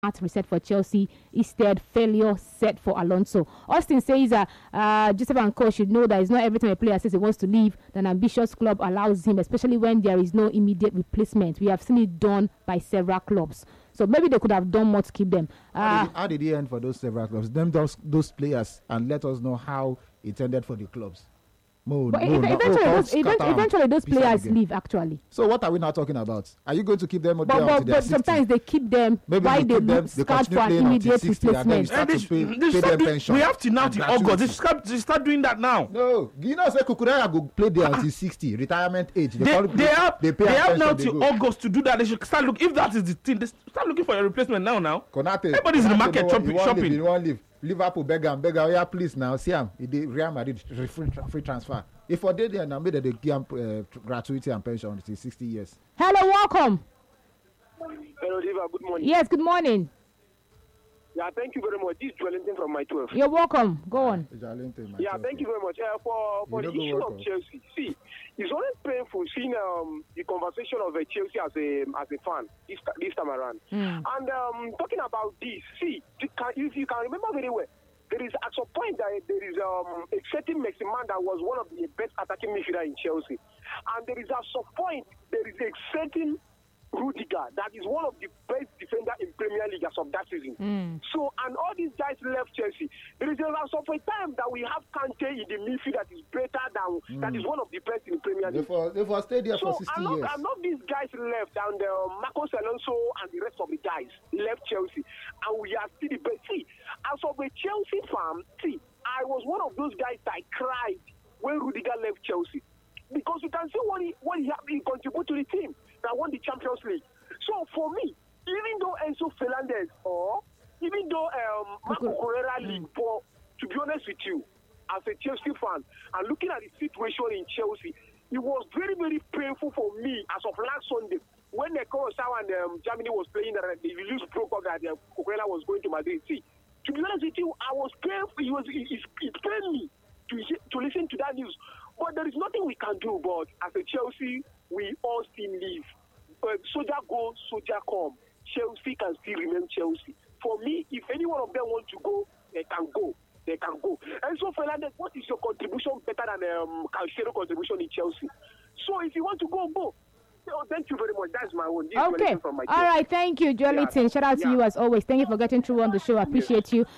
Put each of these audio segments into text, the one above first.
reset for Chelsea. Instead, failure set for Alonso. Austin says Joseph and Co should know that it's not every time a player says he wants to leave, then ambitious club allows him, especially when there is no immediate replacement. We have seen it done by several clubs. So maybe they could have done more to keep them. How did it end for those several clubs? Those players, and let us know how it ended for the clubs. Eventually those players leave, actually. So what are we now talking about? Are you going to keep them but sometimes they keep them. Maybe why they scout for an immediate replacement? Pay them pension. We have to now to August. They start doing that now. No, you know, say Kukurea go play there until 60, retirement age. They have now to August to do that. They should start look. If that is the thing, they start looking for a replacement now. Everybody's in the market shopping. You won't leave. Liverpool beg am, yeah, please now. See him. Real Madrid free transfer. If for day there now, maybe they give gratuity and pension until 60 years. Hello, welcome. Hello, Diva. Good morning. Yes, good morning. Yeah, thank you very much. This is Joelinton from my 12. You're welcome. Go on. Yeah, thank you very much. For the issue of Chelsea, see, it's always painful seeing the conversation of Chelsea as a fan this time around. And talking about this, see, if you can remember very well, there is at some point that there is a certain Mexican that was one of the best attacking midfielder in Chelsea, and there is at some point there is a certain Rudiger that is one of the best defender in Premier League as of that season. So, and all these guys left Chelsea. There is a time that we have Kante in the midfield that is better than that is one of the best in Premier League. They stayed there for 60 years. And not these guys left, and Marcos Alonso and the rest of the guys left Chelsea, and we are still the best. See, as of a Chelsea fan, I was one of those guys that cried when Rudiger left Chelsea, because you can see what he contributed to the team that won the Champions League. So for me, even though Enzo Fernandez or even though Marco Correa leave, to be honest with you, as a Chelsea fan and looking at the situation in Chelsea, it was very, very painful for me as of last Sunday when the Curacao and Germany was playing. The news broke up that Correa was going to Madrid. See, to be honest with you, I was painful. It pained me to listen to that news. But there is nothing we can do. But as a Chelsea, we all still live. Soldier go, soldier come. Chelsea can still remain Chelsea. For me, if any one of them want to go, they can go. And so, Fernandez, what is your contribution better than Calciero contribution in Chelsea? So, if you want to go, go. Oh, thank you very much. That's my own. Okay. All right. Thank you, Joeliton. Shout out to you as always. Thank you for getting through on the show. I appreciate you.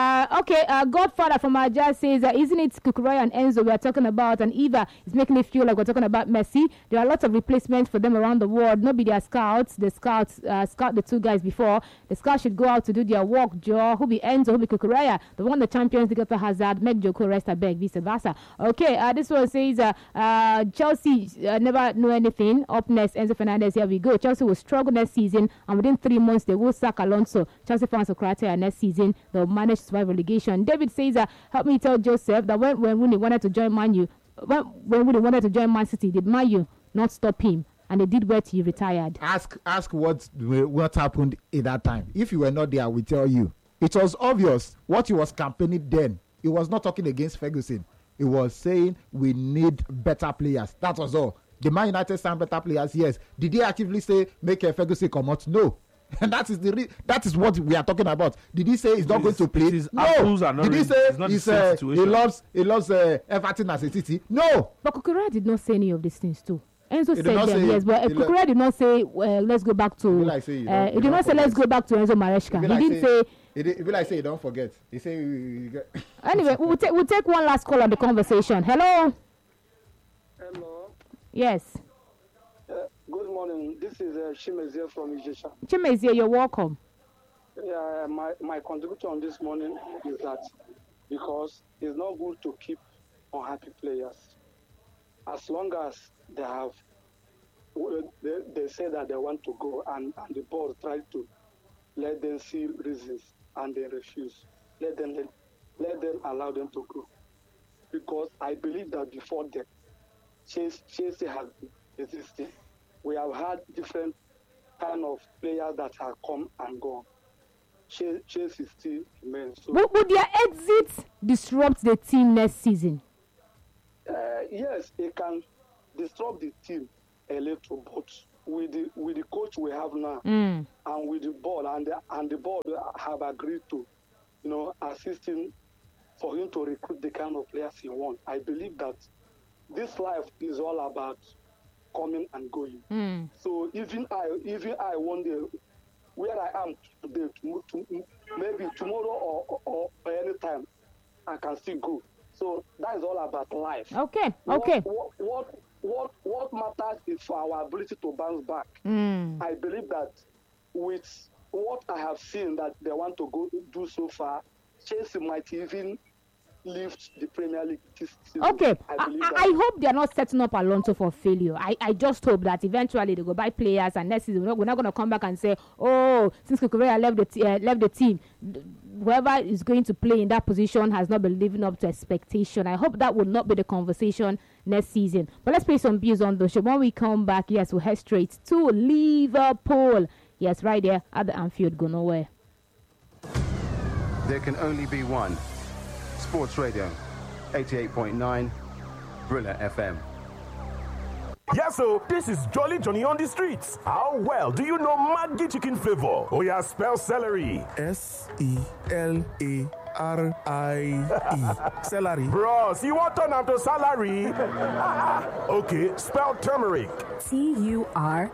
Godfather from Aja says, isn't it Kukurea and Enzo we are talking about? And Eva is making it feel like we're talking about Messi. There are lots of replacements for them around the world. Nobody their scouts. The scouts scout the two guys before. The scouts should go out to do their work. Joe, who be Enzo, who be Kukurea. The one the Champions League after Hazard, make Joko rest a beg, vice versa. Okay. This one says, Chelsea never know anything. Up next, Enzo Fernandez, here we go. Chelsea will struggle next season, and within 3 months they will sack Alonso. Chelsea fans will cry next season. They'll manage to survive relegation. David says, help me tell Joseph that when Rooney wanted to join Man U, when Rooney wanted to join Man City, did Man U not stop him? And they did well till he retired. Ask what happened at that time. If you were not there, I will tell you. It was obvious what he was campaigning then. He was not talking against Ferguson. He was saying we need better players. That was all. The Man United signed better players, yes. Did he actively say make Ferguson come out? No. And that is what we are talking about. Did he say he's not going to play? No. Did he say he loves Everton as a city? No. But Kukurea did not say any of these things too. Enzo said them, yes, but Kukurea did not say let's go back to. He did not say let's go back to Enzo Maresca. He didn't say. It be like say don't forget. He say. Anyway, we'll take one last call on the conversation. Hello. Hello. Yes. Good morning. This is Chimezie from Ijesha. Chimezie, you're welcome. Yeah, my contribution on this morning is that because it's not good to keep unhappy players. As long as they say that they want to go and the board try to let them see reasons and they refuse. Let them allow them to go. Because I believe that before them, Chelsea has been existing. We have had different kind of players that have come and gone. Chelsea still remains. So, would their exit disrupt the team next season? Yes, it can disrupt the team a little, but with the coach we have now, and with the board, and the board have agreed to, assist him for him to recruit the kind of players he wants. I believe that this life is all about coming and going. So even I one day, where I am today, maybe tomorrow or any time, I can still go. So that is all about life. Okay. What matters is for our ability to bounce back. I believe that with what I have seen that they want to go do so far, Chelsea might even lift the Premier League this season. Okay, I hope they are not setting up Alonso for failure. I just hope that eventually they go buy players, and next season we're not going to come back and say, oh, since Kukurea left the team, whoever is going to play in that position has not been living up to expectation. I hope that will not be the conversation next season. But let's pay some bills on the show. When we come back, yes, we'll head straight to Liverpool. Yes, right there at the Anfield. Go nowhere. There can only be one. Sports Radio, 88.9, Brilla FM. Yes, so this is Jolly Johnny on the streets. How well do you know Maggi chicken flavor? Oh yeah, spell celery. Celery. Celery. Bros, you want to turn to salary? Okay, spell turmeric. Turmeric.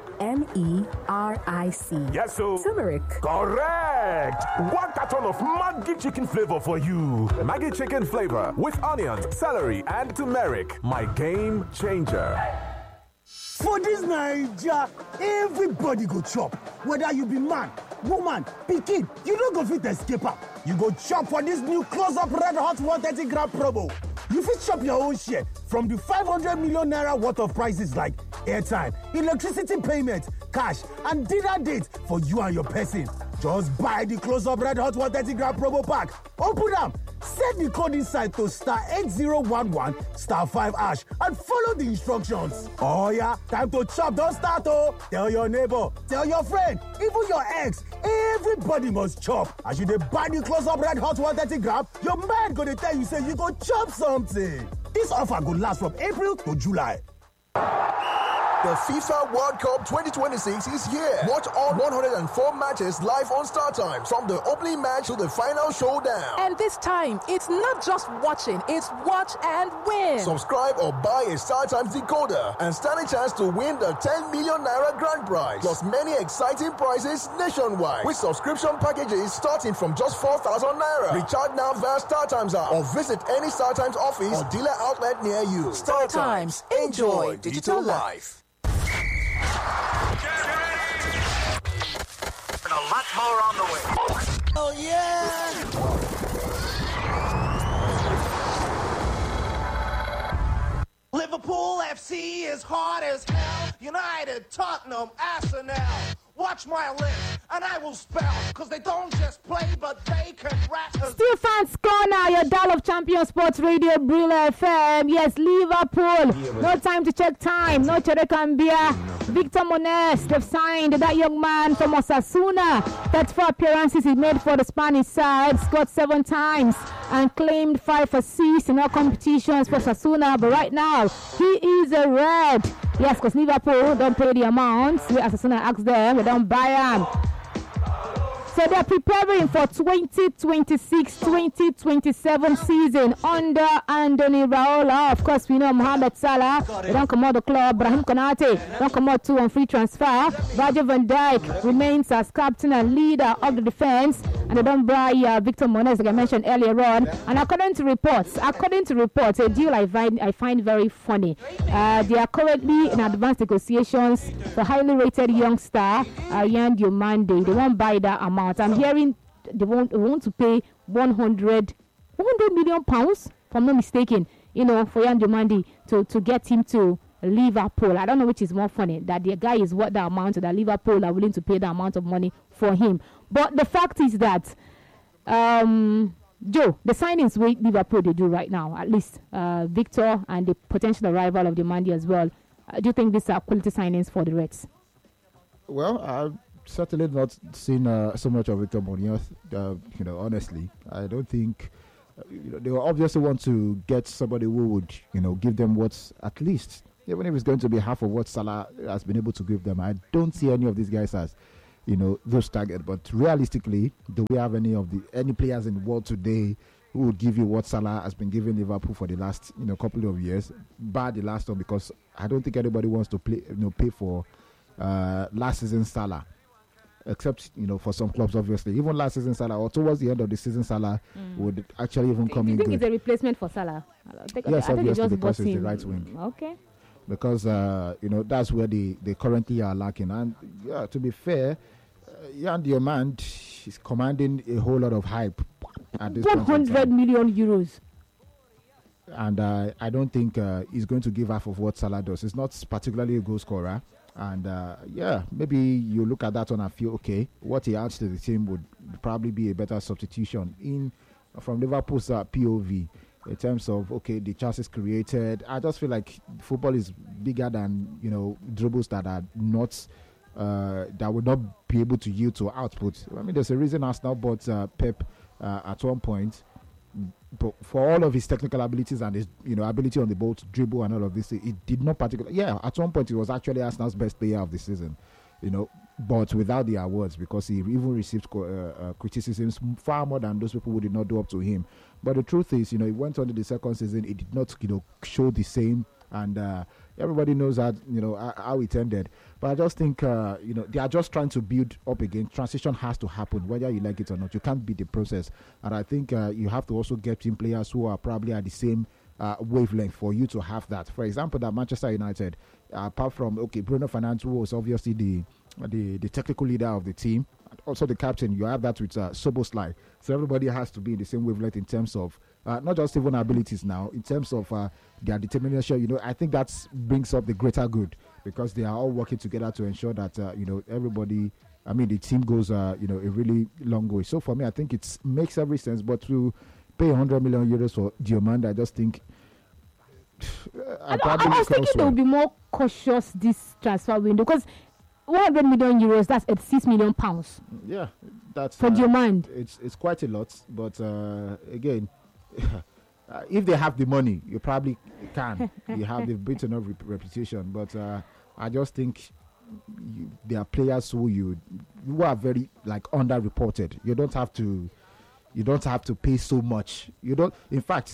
Yes, so turmeric. Correct. One carton of Maggi chicken flavor for you. Maggi chicken flavor with onions, celery, and turmeric. My game changer. For this Naija, everybody go chop. Whether you be man, woman, pikin, you don't go fit escape am. You go chop for this new close-up red hot 130-gram promo. You fit chop your own share from the 500 million naira worth of prices like airtime, electricity payment, cash, and dinner date for you and your person. Just buy the close-up red hot 130-gram promo pack. Open them. Set the code inside to star 8011 star 5 hash and follow the instructions. Oh yeah, time to chop, don't start oh. Tell your neighbor, tell your friend, even your ex, everybody must chop. As you dey buy the close-up red hot 130-gram, your man gonna tell you say you go chop something. This offer go last from April to July. The FIFA World Cup 2026 is here. Watch all 104 matches live on StarTimes, from the opening match to the final showdown. And this time, it's not just watching, it's watch and win. Subscribe or buy a StarTimes decoder and stand a chance to win the 10 million naira grand prize, plus many exciting prizes nationwide with subscription packages starting from just 4,000 naira. Recharge now via StarTimes app or visit any StarTimes office or dealer outlet near you. StarTimes. Enjoy digital life. And a lot more on the way. Oh, yeah! Liverpool FC is hard as hell. United, Tottenham, Arsenal. Watch my lips, and I will spell, because they don't just play, but they can rap. Still fans corner, your dial of Champion Sports Radio, Brilla FM. Yes, Liverpool. No time to check time. No Cherekambia. Victor Moniz, they've signed that young man from Osasuna. 34 appearances he made for the Spanish side. Scored 7 times and claimed 5 assists in all competitions for Osasuna. But right now, he is a red. Yes, because Liverpool don't pay the amounts. Osasuna asks them, they don't buy them. So they're preparing for 2026-2027 season under Andoni Raiola. Of course, we know Mohamed Salah. They don't come out the club. Brahim Konate don't come out too on free transfer. Virgil van Dijk remains as captain and leader of the defense. And they don't buy Victor Moniz, like I mentioned earlier on. And according to reports, a deal I find very funny. They are currently in advanced negotiations for highly rated young star Yan Diomande. They won't buy that amount. I'm hearing they want to pay 100 million pounds, if I'm not mistaken, for Yan Diomande to get him to Liverpool. I don't know which is more funny, that the guy is what the amount that Liverpool are willing to pay the amount of money for him. But the fact is that Joe, the signings with Liverpool they do right now, at least Victor and the potential arrival of Diomande as well. Do you think these are quality signings for the Reds? Well, I've certainly not seen so much of Victor Moniz. Honestly, I don't think they will obviously want to get somebody who would, give them what's at least, even if it's going to be half of what Salah has been able to give them, I don't see any of these guys as, those targets. But realistically, do we have any players in the world today who would give you what Salah has been giving Liverpool for the last, couple of years? Bar the last one, because I don't think anybody wants to pay for last season Salah. Except, for some clubs, obviously. Even last season Salah, or towards the end of the season Salah, would actually even come in good. Do you think it's a replacement for Salah? Yes, obviously, because it's the right wing. Okay. Because, that's where they currently are lacking. And, to be fair, Yan Diomande is commanding a whole lot of hype at this 100 million euros. And I don't think he's going to give half of what Salah does. He's not particularly a goal scorer. And maybe you look at that one and feel, okay, what he adds to the team would probably be a better substitution from Liverpool's POV in terms of, the chances created. I just feel like football is bigger than, dribbles that are not, that would not be able to yield to output. I mean, there's a reason Arsenal bought Pep at one point. But for all of his technical abilities and his ability on the ball to dribble and all of this, it did not particularly. Yeah, at one point he was actually Arsenal's best player of the season, but without the awards, because he even received criticisms far more than those people who did not do up to him. But the truth is, he went on to the second season, he did not show the same, and everybody knows that how it ended. But I just think they are just trying to build up again. Transition has to happen, whether you like it or not. You can't beat the process, and I think you have to also get in players who are probably at the same wavelength for you to have that. For example, that Manchester United, apart from Bruno Fernandes, who was obviously the technical leader of the team, also the captain, you have that with Szoboszlai. So everybody has to be in the same wavelength in terms of not just even abilities now, in terms of their determination. I think that brings up the greater good, because they are all working together to ensure that everybody, the team goes a really long way. So for me, I think it makes every sense. But to pay 100 million euros for Diomande, I just think I was thinking they will be more cautious this transfer window, because 100 million euros, that's at £6 million. Yeah, that's for Diomande. It's quite a lot, but again, if they have the money, you probably can. You have the built enough reputation, but I just think there are players who are very underreported. You don't have to pay so much. You don't. In fact,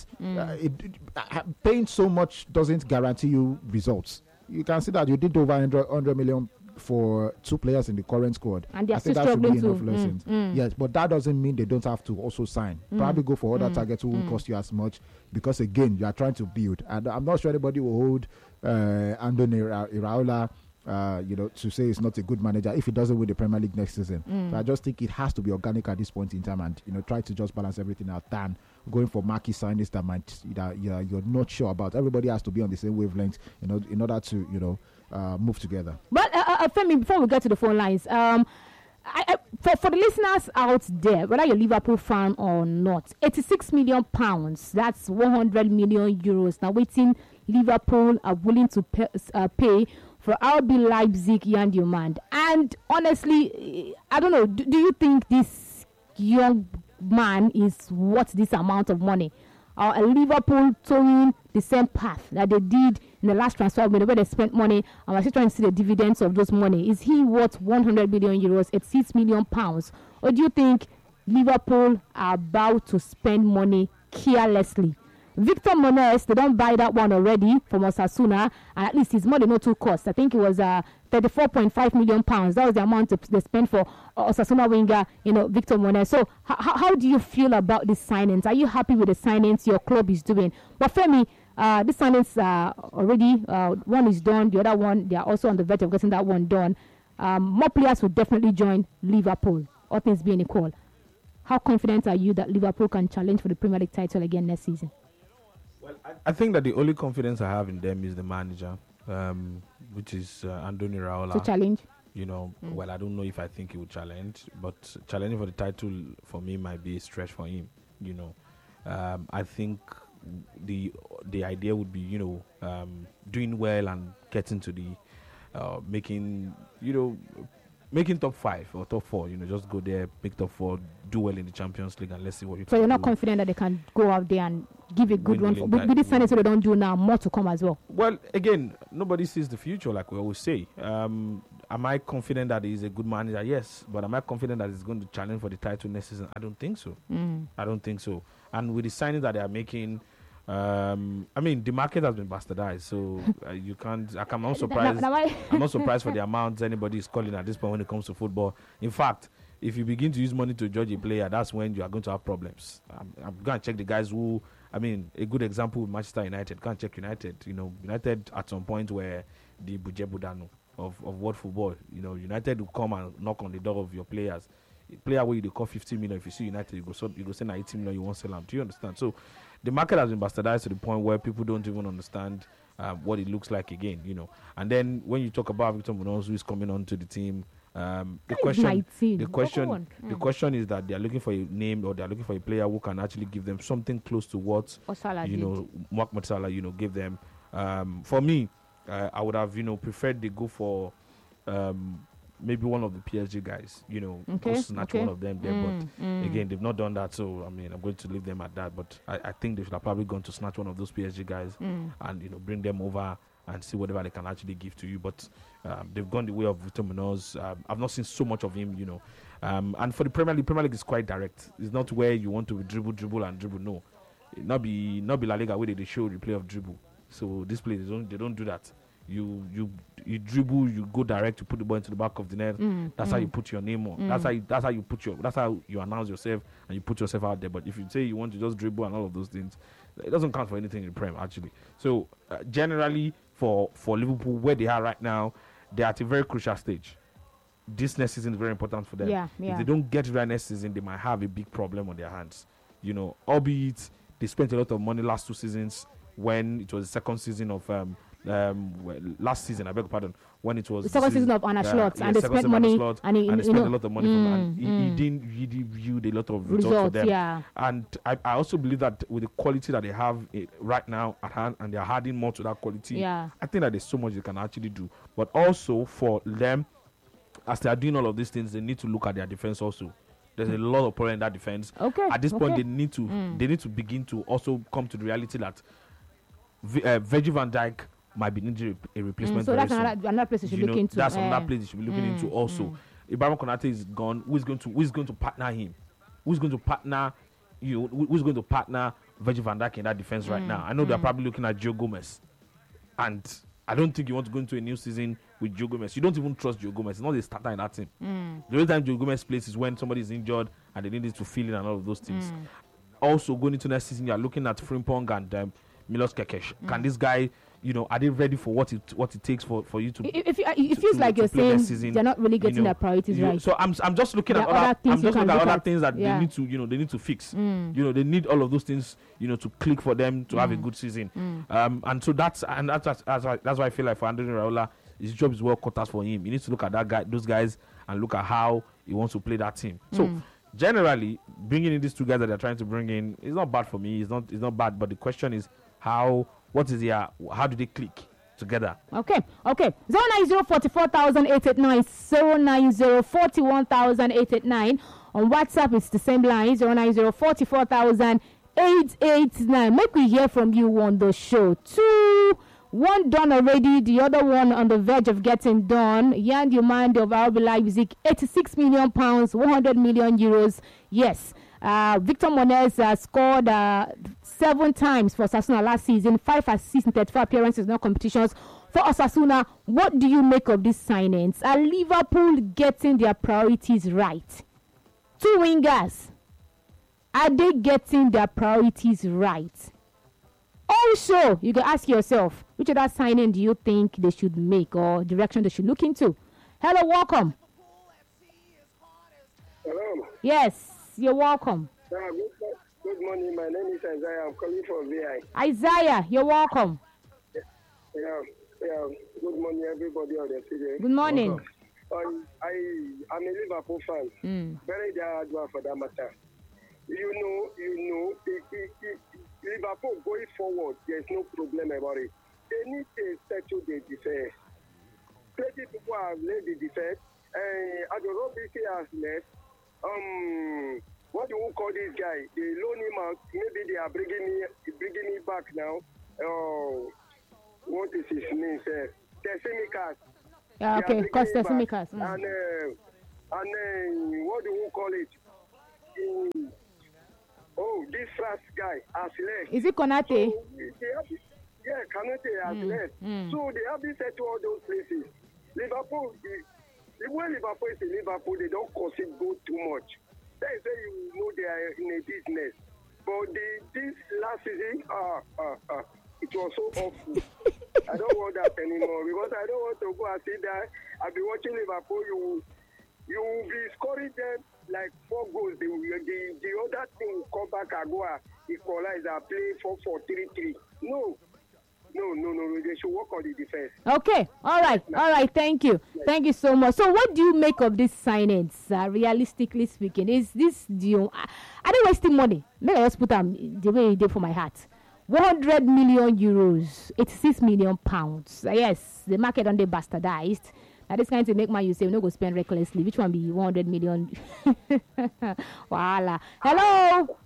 paying so much doesn't guarantee you results. You can see that you did over 100 million for two players in the current squad. And I think that should be enough lessons. Yes, but that doesn't mean they don't have to also sign. Probably go for other targets who won't cost you as much, because again, you are trying to build. And I'm not sure anybody will hold Andoni Iraola to say he's not a good manager if he doesn't win the Premier League next season. So I just think it has to be organic at this point in time, and try to just balance everything out than going for marquee signings that you're not sure about. Everybody has to be on the same wavelength, in order to move together. But Femi, before we get to the phone lines, for the listeners out there, whether you're a Liverpool fan or not, £86 million, that's 100 million euros. Now, waiting, Liverpool are willing to pay for RB Leipzig, Yan Diomande. And honestly, I don't know, do you think this young man is worth this amount of money? Or Liverpool towing the same path that they did in the last transfer window, where they spent money and we're still trying to see the dividends of those money? Is he worth 100 million euros at £6 million? Or do you think Liverpool are about to spend money carelessly? Victor Moses, they don't buy that one already from Osasuna, and at least it's more than no two costs. I think it was 34.5 million pounds. That was the amount they spent for Osasuna winger, Victor Moses. So how do you feel about these signings? Are you happy with the signings your club is doing? But Femi, these signings are already, one is done, the other one, they are also on the verge of getting that one done. More players will definitely join Liverpool, all things being equal. How confident are you that Liverpool can challenge for the Premier League title again next season? Well, I think that the only confidence I have in them is the manager, which is Andoni Iraola. To challenge? Well, I don't know if I think he would challenge, but challenging for the title for me might be a stretch for him. I think the idea would be, doing well and getting to the making, making top 5 or top 4, just go there, make top 4, do well in the Champions League, and let's see what you can do. So you're not confident that they can go out there and give a good Win run the for league, with this signing, so they don't do now, more to come as well. Well, again, nobody sees the future, like we always say. Am I confident that he's a good manager? Yes. But am I confident that he's going to challenge for the title next season? I don't think so. I don't think so. And with the signings that they are making, the market has been bastardized, so you can't. I'm not surprised. I'm not surprised for the amounts anybody is calling at this point when it comes to football. In fact, if you begin to use money to judge a player, that's when you are going to have problems. I'm going to check the guys who. A good example with Manchester United. Can't check United. United at some point where the Bujebudanu of world football. United will come and knock on the door of your players. Player where you call 50 million. If you see United, you go send 80 million. You won't sell them. Do you understand? So the market has been bastardized to the point where people don't even understand what it looks like again. And then when you talk about Victor Munoz, who is coming onto the team, the question is that they are looking for a name, or they are looking for a player who can actually give them something close to what Mohamed Salah gave them. For me, I would have preferred they go for maybe one of the PSG guys, go snatch one of them there. But again, they've not done that, so I'm going to leave them at that. But I think they should have probably gone to snatch one of those PSG guys and bring them over and see whatever they can actually give to you. But they've gone the way of Victor Munoz. I've not seen so much of him, and for the Premier League is quite direct. It's not where you want to dribble. No, not be La Liga where they show the play of dribble. So this place they don't do that. You dribble, you go direct, you put the ball into the back of the net. That's how you put your name on. That's how you announce yourself and you put yourself out there. But if you say you want to just dribble and all of those things, it doesn't count for anything in the Prem actually. So generally for Liverpool, where they are right now, they're at a very crucial stage. This next season is very important for them. If they don't get it right next season, they might have a big problem on their hands. Albeit they spent a lot of money last 2 seasons when it was the second season of last season, I beg your pardon, when it was the second season of Arne Slot, and they spent money, and they spent a lot of money from he didn't really yield a lot of results for them. And I also believe that with the quality that they have right now at hand, and they are adding more to that quality, I think that there's so much they can actually do. But also for them, as they are doing all of these things, they need to look at their defense also. There's a lot of problem in that defense. At this point, they need to begin to also come to the reality that Virgil van Dijk might be needing a replacement. So that's another place you should look into. That's another place you should be looking into also. Ibrahima Konate is gone. Who's going to partner him? Who's going to partner who's going to partner Virgil van Dijk in that defense right now? I know they're probably looking at Joe Gomez, and I don't think you want to go into a new season with Joe Gomez. You don't even trust Joe Gomez. He's not a starter in that team. The only time Joe Gomez plays is when somebody is injured and they need to fill in and all of those things. Also, going into next season, you are looking at Frimpong and Milos Kekesh. Can this guy, are they ready for what it takes for you to? It feels like you're saying they're not really getting their priorities right. So I'm just looking at other things that they need to they need to fix. They need all of those things to click for them to have a good season. And so that's why I feel like for Andoni Iraola, his job is well cut out for him. He needs to look at those guys and look at how he wants to play that team. So generally, bringing in these 2 guys that they're trying to bring in is not bad for me. It's not bad. But the question is how do they click together? Okay. 090-44,889, 090-41,889. On WhatsApp, it's the same line, 090-44,889. Make we hear from you on the show. 2, 1 done already, the other one on the verge of getting done. Jan Diomande of RB Leipzig, £86 million, 100 million euros. Yes. Victor Munoz scored 7 times for Osasuna last season, 5 assists in 34 appearances, no competitions for Osasuna. What do you make of these signings? Are Liverpool getting their priorities right? 2 wingers, are they getting their priorities right? Also, you can ask yourself, which other signing do you think they should make or direction they should look into? Hello, welcome. Hello. Yes. You're welcome. Good morning. My name is Isaiah. I'm calling from VI. Isaiah, you're welcome. Yeah. Good morning, everybody on the studio. Good morning. I'm a Liverpool fan. Very hard one for that matter. Liverpool going forward, there's no problem about it. They need to settle the defense. Plenty people have laid the defense. Adoro BC has left. What do you call this guy? They loan him out. Maybe they are bringing me back now. What is his name, sir? Tessimikas. Yeah, okay, Costa Tessimikas. And what do you call it? This last guy has left. Is it Konate? So Konate has left. So they have been set to all those places. Liverpool, when Liverpool is in Liverpool, they don't concede goal too much. That is why you know they are in a business. But this last season, it was so awful. I don't want that anymore because I don't want to go and see that. I'll be watching Liverpool. You will be scoring them like 4 goals. The other thing will come back and go and equalize and play 4-4-3-3. No. They should work on the defense. Okay. All right. Thank you. Yes. Thank you so much. So, what do you make of these signings? Realistically speaking, is this deal? I don't wasting money. Maybe I just put them the way it did for my heart. 100 million euros, 86 million pounds. Yes, the market on the bastardized. Now this kind to make you say we no go spend recklessly. Which one be 100 million? Voila. Hello.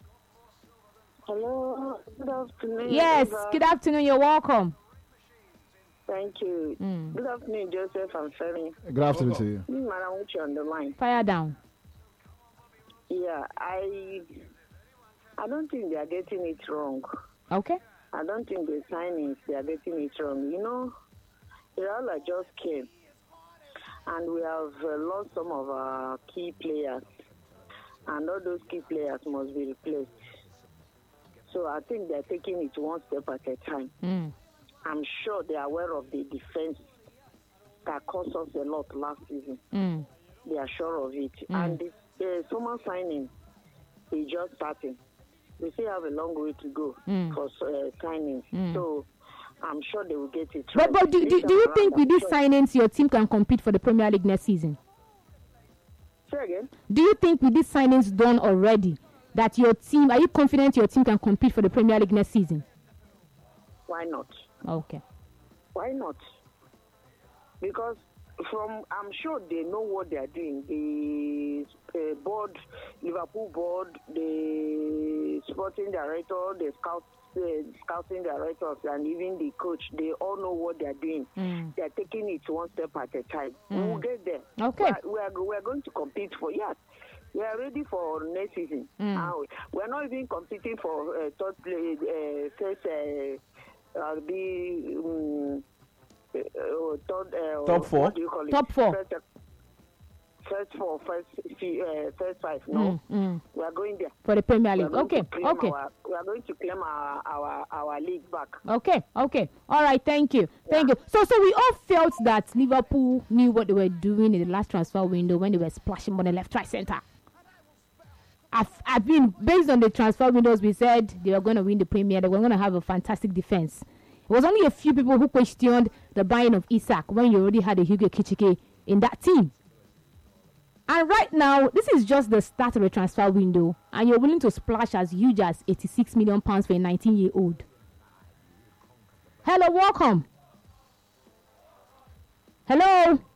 Hello, good afternoon. Yes, good afternoon. You're welcome. Thank you. Good afternoon, Joseph and Femi. Good afternoon to you. Madam Uche on the line. Fire down. Yeah, I don't think they are getting it wrong. Okay. I don't think the signings, they are getting it wrong. You know, Real just came, and we have lost some of our key players, and all those key players must be replaced. So I think they're taking it one step at a time. I'm sure they're aware of the defense that cost us a lot last season. They are sure of it. And the summer signing is just starting. We still have a long way to go for signings. So I'm sure they will get it right. But do you think with these signings your team can compete for the Premier League next season? Say again? Do you think with these signings done already that your team, are you confident your team can compete for the Premier League next season? Why not? Okay. Why not? Because I'm sure they know what they are doing. The board, Liverpool board, the sporting director, the scouting directors, and even the coach, they all know what they are doing. They are taking it one step at a time. We will get there. Okay. We are going to compete for, yes. We are ready for next season. We are not even competing for third place, top 4. What do you call it? Top 4. First 5. No, we are going there for the Premier League. Okay. We are going to claim our league back. Okay. All right. Thank you. So we all felt that Liverpool knew what they were doing in the last transfer window when they were splashing money left, right, center. I've been based on the transfer windows. We said they were going to win the Premier. They were going to have a fantastic defense. It was only a few people who questioned the buying of Isak when you already had a Hugo Kichike in that team. And right now, this is just the start of the transfer window, and you're willing to splash as huge as £86 million for a 19-year-old. Hello, welcome. Hello.